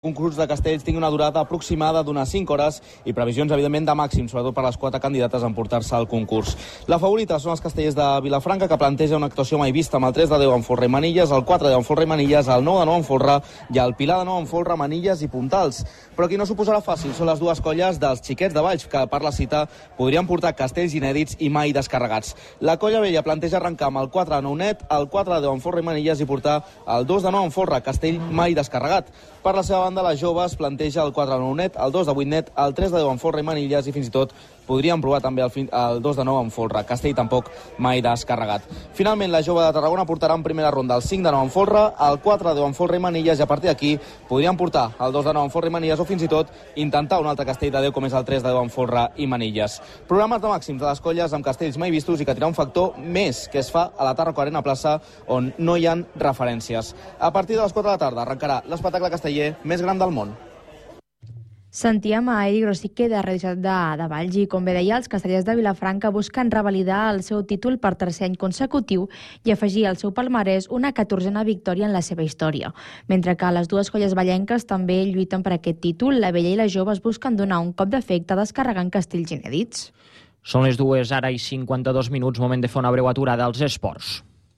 Concurs de castells tingui una durada aproximada d'unes 5 hores i previsions, evidentment, de màxim, sobretot per les 4 candidates a emportar-se al concurs. La favorita són els castellers de Vilafranca, que planteja una actuació mai vista amb el 3 de 10 en folre i manilles, el 4 de 10 en folre i manilles, el 9 de 9 en folre i el pilar de 9 en folre, manilles i puntals. Però qui no s'ho posarà fàcil són les dues colles dels xiquets de Valls, que per la cita podrien portar castells inèdits i mai descarregats. La colla vella planteja arrencar amb el 4 de 9 net, el 4 de 10 en folre i manilles i portar el 2 de 9 en folre, castell mai descarregat. Per la seva banda, la jove es planteja el 4 de 9 net, el 2 de 8 net, el 3 de 10 en folre i manilles i fins i tot podrien provar també el 2 de 9 en folre. Castell tampoc mai descarregat. Finalment, la jove de Tarragona portarà en primera ronda el 5 de 9 en folre, el 4 de 10 en folre i manilles i a partir d'aquí podrien portar el 2 de 9 en folre i manilles o fins i tot intentar un altre castell de 10 com és el 3 de 10 en folre i manilles. Programes de màxims de les colles amb castells mai vistos i que tindrà un factor més que es fa a la Tàrraco Arena Plaça on no hi ha referències. A partir de les 4 de la tarda arrencarà l'espectacle casteller més gran del món. Sentíem a Eric Rosique de Ràdio de Valls i, com bé deia, els castellers de Vilafranca busquen revalidar el seu títol per tercer any consecutiu i afegir al seu palmarès una 14a victòria en la seva història. Mentre que les dues colles vallenques també lluiten per aquest títol, la vella i la jove es busquen donar un cop d'efecte descarregant castells inèdits. Són les 2 ara i 52 minuts, moment de fer una breu aturada als esports.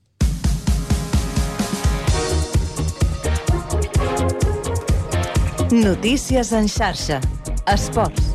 Notícies en xarxa. Esports.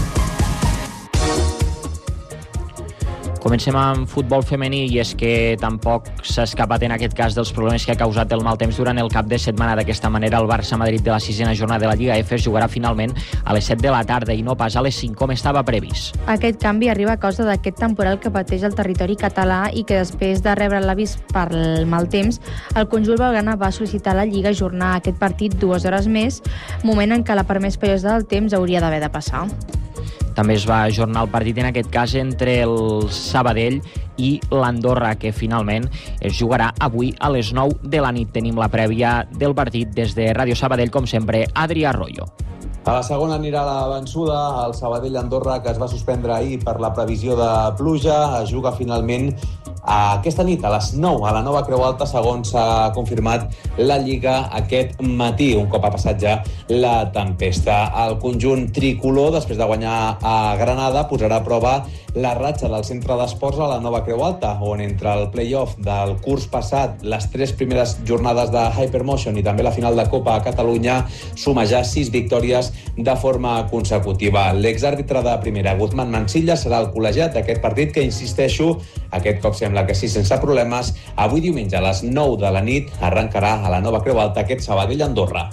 Comencem amb futbol femení i és que tampoc s'ha escapat en aquest cas dels problemes que ha causat el mal temps durant el cap de setmana. D'aquesta manera, el Barça-Madrid de la 6a jornada de la Lliga F es jugarà finalment a les 7 de la tarda i no pas a les 5 com estava previst. Aquest canvi arriba a causa d'aquest temporal que pateix el territori català i que després de rebre l'avís per el mal temps, el conjunt blaugrana va sol·licitar a la Lliga ajornar aquest partit 2 hores més, moment en què la part més perillosa del temps hauria d'haver de passar. També es va ajornar el partit, en aquest cas, entre el Sabadell i l'Andorra, que finalment es jugarà avui a les 9 de la nit. Tenim la prèvia del partit des de Ràdio Sabadell, com sempre, Adrià Arroyo. A la segona anirà la vençuda, el Sabadell-Andorra, que es va suspendre ahir per la previsió de pluja. Es juga finalment aquesta nit, a les 9, a la nova Creu Alta, segons s'ha confirmat la Lliga aquest matí, un cop ha passat ja la tempesta. El conjunt tricolor, després de guanyar a Granada, posarà a prova la ratxa del centre d'esports a la nova Creu Alta, on entre el play-off del curs passat, les 3 primeres jornades de Hypermotion i també la final de Copa a Catalunya, suma ja 6 victòries de forma consecutiva. L'exàrbitre de primera, Guzmán Mansilla, serà el col·legiat d'aquest partit que, insisteixo, aquest cop sembla que sí, sense problemes, avui diumenge a les 9 de la nit arrencarà a la nova Creu Alta aquest Sabadell-Andorra.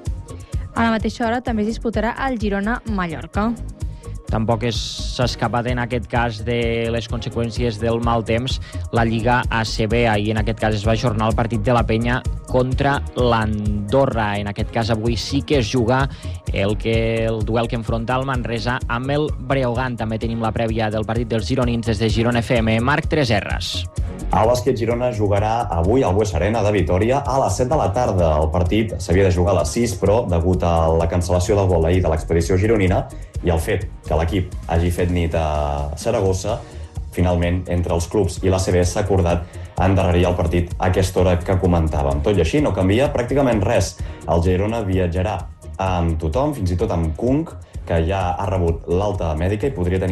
A la mateixa hora també es disputarà el Girona-Mallorca. Tampoc s'ha escapat en aquest cas de les conseqüències del mal temps la Lliga ACB, i en aquest cas es va ajornar el partit de la Penya contra l'Andorra. En aquest cas avui sí que es juga el duel que enfronta el Manresa amb el Breogán. També tenim la prèvia del partit dels gironins des de Girona FM. Marc Treserres. El bàsquet Girona jugarà avui al Bues Arena de Vitoria a les 7 de la tarda. El partit s'havia de jugar a les 6, però degut a la cancel·lació del vol ahir de l'expedició gironina i el fet que l'equip hagi fet nit a Saragossa, finalment, entre els clubs i l'ACB s'ha acordat endarrerir el partit a aquesta hora que comentàvem. Tot i així, no canvia pràcticament res. El Girona viatjarà amb tothom, fins i tot amb Kung, que ja ha rebut l'alta mèdica i podria tenir